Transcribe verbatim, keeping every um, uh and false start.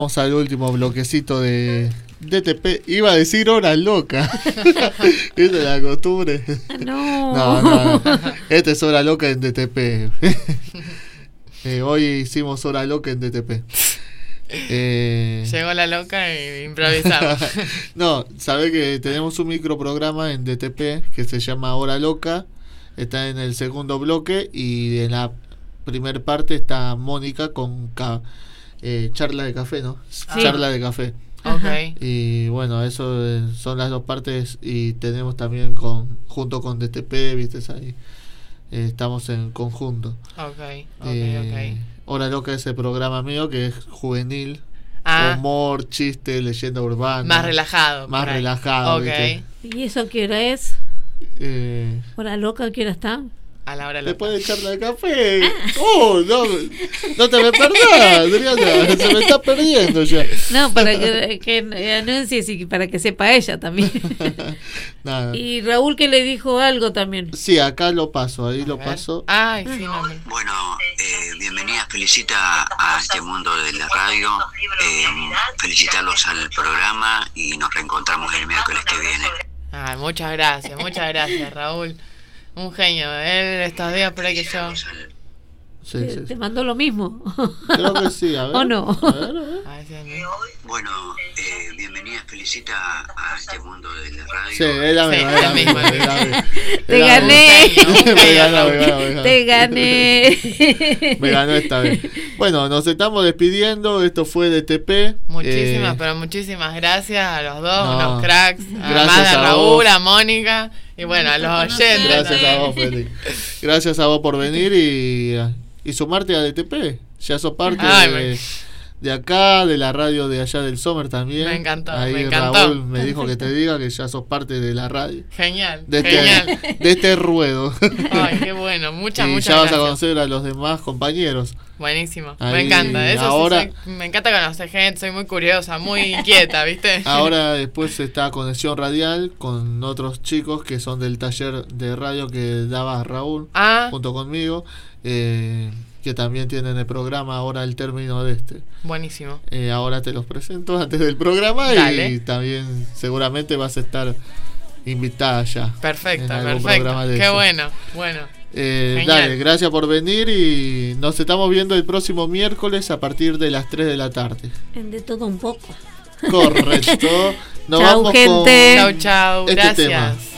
Vamos al último bloquecito de D T P. Iba a decir hora loca. Esta es la costumbre. No. No, no, no. Esta es hora loca en D T P. eh, hoy hicimos hora loca en D T P. Eh... Llegó la loca y improvisamos. No, sabe que tenemos un microprograma en D T P que se llama Hora Loca. Está en el segundo bloque y en la primer parte está Mónica con ca- eh, charla de café, ¿no? Sí. Charla de café. Ok. Y bueno, eso eh, son las dos partes y tenemos también con junto con D T P, ¿viste? Ahí eh, estamos en conjunto. Ok, ok, Eh, ok. Hora Loca es el programa mío que es juvenil, Ah, humor, chiste, leyenda urbana. más relajado. Más por ahí. relajado, Ok. ¿viste? ¿Y eso qué hora es? Eh, ¿Hora loca qué hora está? A la hora loca. después de charla de café. ¡Oh! No, no te me perdás, Adriana. Se me está perdiendo ya. No, para que, que anuncies y para que sepa ella también. Nada. Y Raúl que le dijo algo también. Sí, acá lo paso, ahí A lo ver. paso. Ay, sí, no. no. Bueno, eh, bienvenida, felicita a este mundo de la radio, eh, felicitarlos al programa y nos reencontramos el miércoles que viene. Ay, muchas gracias, muchas gracias, Raúl. Un genio. Él estos días por ahí que yo. Sí, Te, sí, te sí. mandó lo mismo. Creo que sí, a ver. ¿O no? A ver, a ver. Ay, sí, a mí. Bueno, eh, bienvenida, felicita a este mundo de la radio. Sí, es la Sí, misma, es es la la misma, misma. es la misma. Te Es la gané. misma. Un genio, un Me genio, ganó, me Raúl. ganó, me ganó. Te gané. Me ganó esta vez. Bueno, nos estamos despidiendo. Esto fue D T P. Muchísimas, Eh, pero muchísimas gracias a los dos, No. unos cracks. Gracias Además de a Raúl, vos. a Mónica y bueno, a los oyentes. Gracias a también. vos, Feli. Gracias a vos por venir y, y sumarte a D T P. Ya sos parte Ay, de, me- de acá, de la radio de allá del Sommer también. Me encantó, Ahí me encantó. Raúl me dijo que te diga que ya sos parte de la radio. Genial, De genial. este, de este ruedo. Ay, qué bueno, muchas, y muchas ya vas gracias. a conocer a los demás compañeros. Buenísimo, Ahí, me encanta. Eso sí, ahora- soy- me encanta conocer gente, soy muy curiosa, muy inquieta, ¿viste? Ahora después está Conexión Radial con otros chicos que son del taller de radio que daba Raúl Ah, junto conmigo, eh, que también tienen el programa ahora al término de este. buenísimo. Eh, ahora te los presento antes del programa Dale. y también seguramente vas a estar invitada ya. Perfecto, en algún perfecto. programa de Qué eso. bueno, bueno. Eh, Genial. dale, gracias por venir y nos estamos viendo el próximo miércoles a partir de las tres de la tarde. De todo un poco. Correcto. Nos Chau, vamos gente. con Chau, chau, este gracias. tema.